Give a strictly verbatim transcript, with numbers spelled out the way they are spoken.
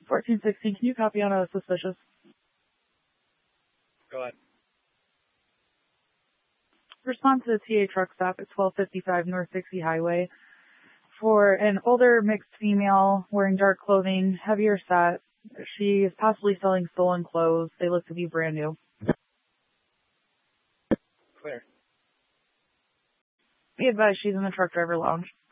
fourteen sixteen, can you copy on a suspicious? Go ahead. Respond to the T A truck stop at twelve fifty-five North Dixie Highway for an older mixed female wearing dark clothing, heavier set. She is possibly selling stolen clothes. They look to be brand new. Clear. Be advised, she's in the truck driver lounge.